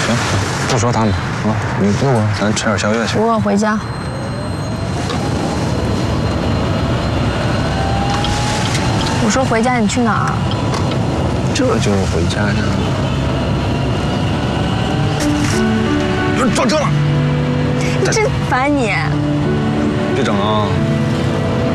行，不说他们啊，你饿不饿？咱吃点宵夜去。 不饿，回家。我说回家，你去哪儿？ 这就是回家呀。撞车了！ 真烦你！ 别整啊！